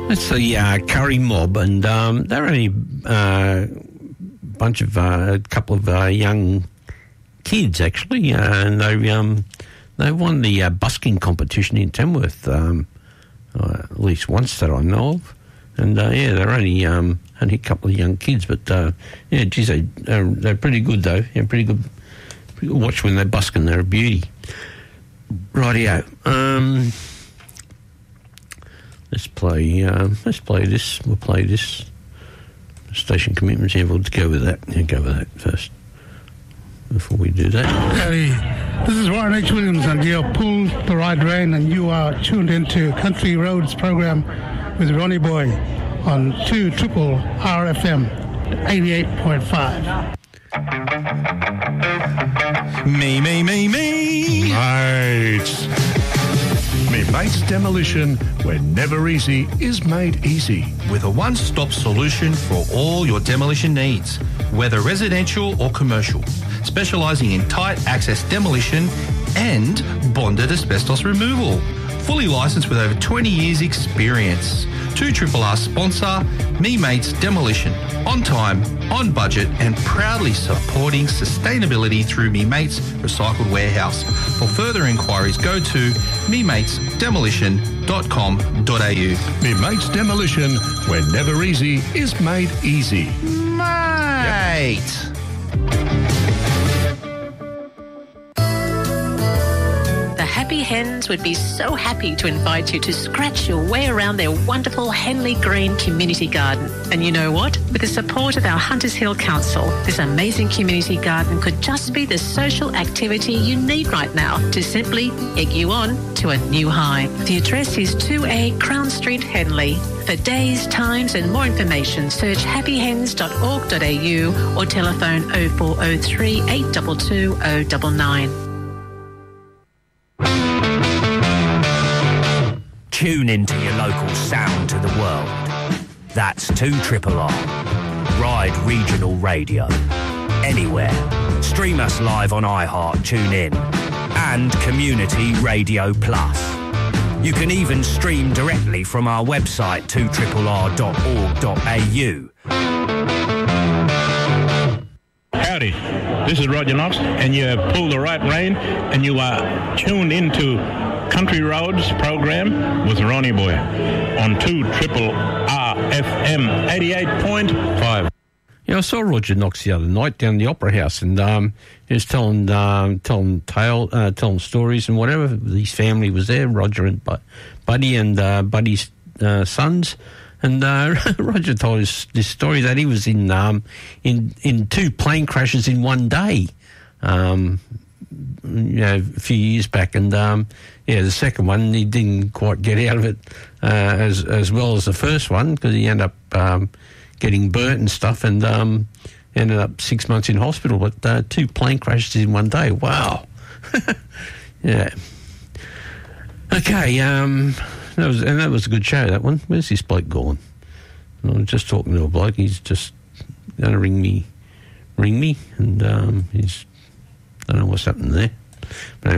That's the Curry Mob, and they're only a couple of young kids actually, and they won the busking competition in Tamworth at least once that I know of, and they're only a couple of young kids, but geez, they're pretty good though. Yeah, pretty good. Watch when they're busking; they're a beauty. Rightio. Let's play this. We'll play this. Station commitments. Yeah, we'll go with that. Yeah, go with that first. Before we do that. Hey, this is Warren H. Williams, and you're Pull the Right Rein, and you are tuned into Country Roads program with Ronnie Boy on 2 Triple RFM 88.5. Me. Mates. Me Mates Demolition, where never easy is made easy. With a one-stop solution for all your demolition needs, whether residential or commercial. Specialising in tight access demolition and bonded asbestos removal. Fully licensed with over 20 years experience. 2RRR sponsor, Me Mates Demolition. On time, on budget, and proudly supporting sustainability through Me Mates Recycled Warehouse. For further inquiries, go to mematesdemolition.com.au. Me Mates Demolition, where never easy is made easy. Mate! Yep. Happy Hens would be so happy to invite you to scratch your way around their wonderful Henley Green Community Garden. And you know what? With the support of our Hunters Hill Council, this amazing community garden could just be the social activity you need right now to simply egg you on to a new high. The address is 2A Crown Street, Henley. For days, times and more information, search happyhens.org.au or telephone 0403 822 099. Tune into your local sound to the world. That's 2RRR. Ride Regional Radio. Anywhere. Stream us live on iHeart, TuneIn, and Community Radio Plus. You can even stream directly from our website, 2RRR.org.au. Howdy, this is Roger Knox, and you have pulled the right rein, and you are tuned into Country Roads program with Ronnie Boy on 2RRR FM 88.5. Yeah, I saw Roger Knox the other night down the Opera House, and he was telling stories and whatever. His family was there, Roger and Buddy and Buddy's sons. And Roger told us this story that he was in 2 plane crashes in one day, a few years back. And the second one he didn't quite get out of it as well as the first one, because he ended up getting burnt and stuff, and ended up 6 months in hospital. But 2 plane crashes in one day. Wow. Yeah. Okay. That was a good show, that one. Where's this bloke gone? I was just talking to a bloke. He's just going to ring me, and he's, I don't know what's happening there. But anyway,